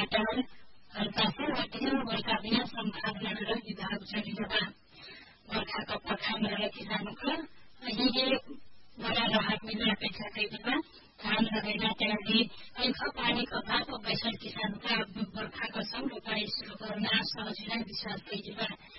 टमाटर हल्का से वटियो बड़का बिना संभावना रह विभाग चलिएगा बरखा का पखा में रहे किसानों का ये बड़ा राहत मिले अपेक्षा करेगा धान लगेगा तैयारी एक पानी का भाव और बैसल किसान का बरखा का संग रोपाई शुरू करना सहज विश्वास करेगा